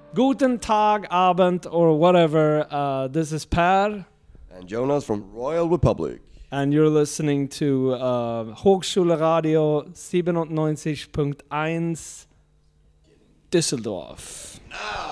Guten Tag, Abend, or whatever. This is Per. And Jonas from Royal Republic. And you're listening to Hochschulradio 97.1 Düsseldorf.